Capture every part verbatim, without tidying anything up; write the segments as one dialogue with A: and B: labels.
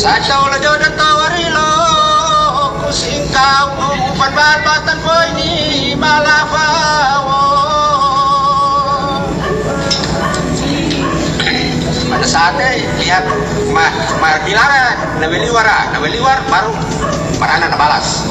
A: Sajaw la jodoh tawarilo kusingkau upan batan boy ni malafawo. Pada saatnya lihat mah mah dilarang naweliwar naweliwar baru marana na balas.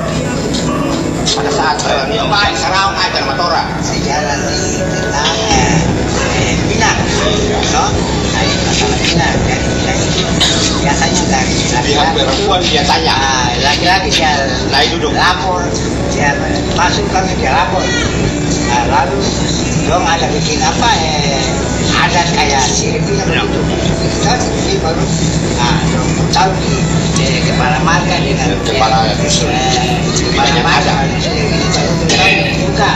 A: Pada saat dia main sarang aja motora sejalan di tetangga eh Pinang no dari masalah Pinang dari Pinang itu biasanya dari laki-laki perempuan biasanya laki-laki dia naik duduk lapor dia masuk kami dia lapor nah, lalu dong ada bikin apa eh ada kayak siripnya begitu kan ini baru nah dong tahu di eh, kepala marga dengan kepala eh, kepala marga buka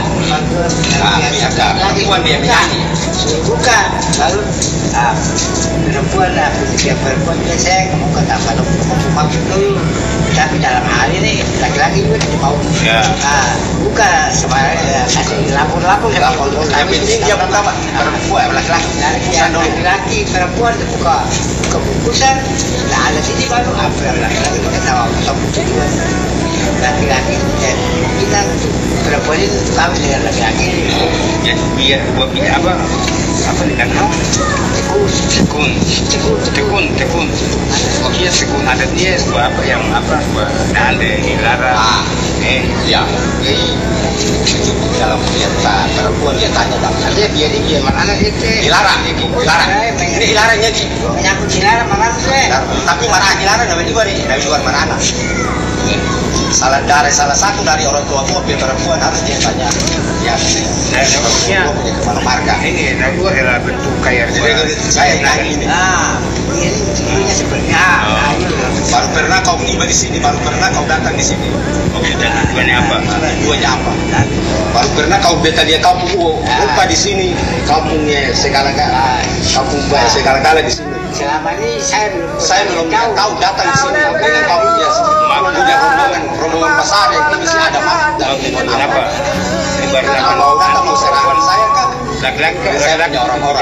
A: perempuan dia menyanyi buka lalu ah, perempuan lah ketika perempuan dia saya kamu kata kalau kamu maksud dulu tapi dalam hal ini laki-laki juga tidak mau ya. Ah, buka sebenarnya kasih lapor-lapor lapor yang penting dia buka perempuan laki-laki laki-laki perempuan buka buka bungkusan nah ada sini baru apa laki-laki pakai tawa buka bungkusan laki-laki dan kita perempuan itu kami dengan laki-laki
B: jadi biar buat biar apa apa dengan apa tekun tekun tekun tekun oh iya tekun ada dia buat apa yang apa buat ada dilarang ah eh ya eh itu dalam pernyataan perempuan dia tanya bang dia dia dia mana dia dilarang dilarang ini dilarangnya di
A: menyangkut dilarang marah
B: tapi marah dilarang dari luar dari luar mana salah dari salah satu dari orang tua mobil perempuan harus dia tanya ya nah punya kepala marga ini nah itu adalah bentuk kayak saya lagi ini
A: nah ini bentuknya seperti ah
B: baru pernah kau tiba di sini baru pernah kau datang di sini mobil dan tujuannya apa tujuannya apa baru pernah kau beta dia kampung lupa di sini kampungnya segala-gala kampung segala-gala di sini
A: selama ini saya belum
B: saya belum tahu datang di sini dengan kau punya punya rombongan rombongan pasar yang mesti ada mak kenapa ibaratnya kalau datang mau serangan saya kan laki-laki saya ada orang-orang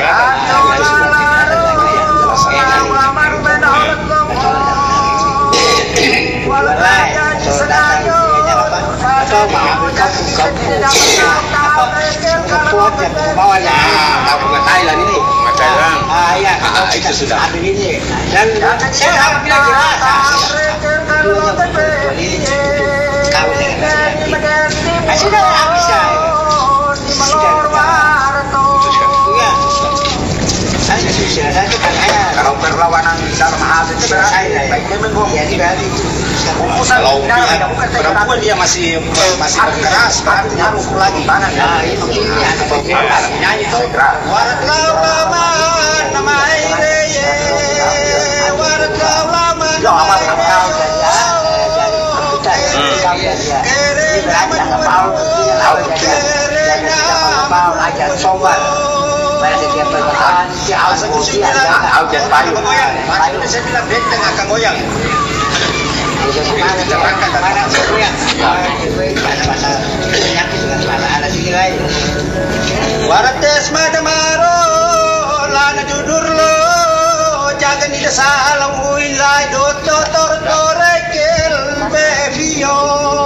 A: atau mengambil kampung-kampung kampung yang bawahnya
B: kampung Thailand ini
A: Thailand ah iya
B: itu sudah
A: ada ini dan saya harus bilang jelas keduanya berdua ini kau dengan laki-laki sudah habis ya sudah saya sudah saya itu kan hanya
B: kalau perlawanan dalam hal itu
A: saya baiknya menggong jadi berarti
B: kalau perempuan dia masih masih berkeras berarti harus lagi
A: nah ini maksudnya ada
B: nyanyi itu
A: warat lama nama aire warat lama nama aire ini berarti nggak mau mau aja sobat pada setiap perkataan si alasan kursi ada
B: audiens payu payu saya bilang benteng akan goyang
A: Warates madamaro lana judur lo jangan di salam uin lai do tor torekel bebio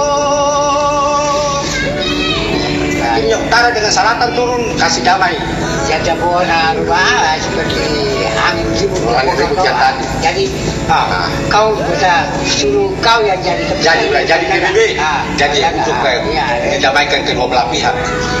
B: ini utara dengan selatan turun kasih damai
A: jadi bona rumah seperti angin ribut
B: angin ribut yang tadi
A: jadi ah, kau bisa suruh kau yang jadi
B: jadi jadi P B B ah, jadi ya, untuk ya, mendamaikan ya. Kedua belah pihak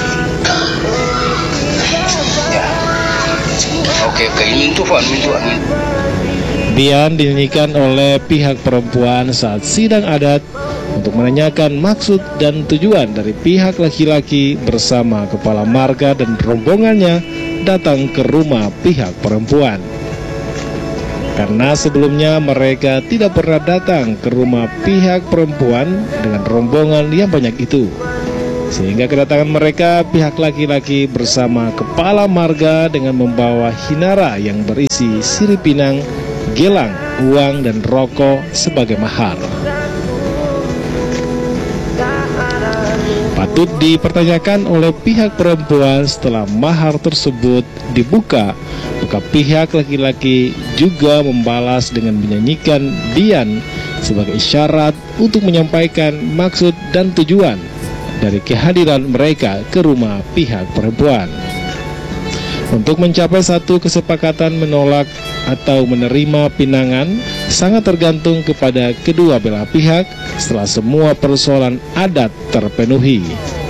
B: ya oke oke ini tuh Pak mintu
C: Bian dinyanyikan oleh pihak perempuan saat sidang adat untuk menanyakan maksud dan tujuan dari pihak laki-laki bersama kepala marga dan rombongannya datang ke rumah pihak perempuan. Karena sebelumnya mereka tidak pernah datang ke rumah pihak perempuan dengan rombongan yang banyak itu. Sehingga kedatangan mereka pihak laki-laki bersama kepala marga dengan membawa hinara yang berisi sirip pinang, gelang, uang, dan rokok sebagai mahar. Patut dipertanyakan oleh pihak perempuan setelah mahar tersebut dibuka, maka pihak laki-laki juga membalas dengan menyanyikan Dian sebagai isyarat untuk menyampaikan maksud dan tujuan dari kehadiran mereka ke rumah pihak perempuan. Untuk mencapai satu kesepakatan menolak atau menerima pinangan sangat tergantung kepada kedua belah pihak setelah semua persoalan adat terpenuhi.